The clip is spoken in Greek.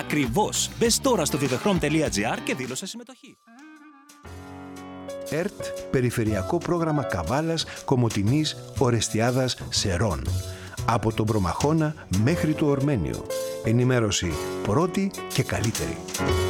Ακριβώς. Μπες τώρα στο videchrome.gr και δήλωσε συμμετοχή. ΕΡΤ, Περιφερειακό Πρόγραμμα Καβάλας, Κομοτηνής, Ορεστιάδας, Σερών. Από τον Προμαχώνα μέχρι το Ορμένιο. Ενημέρωση πρώτη και καλύτερη.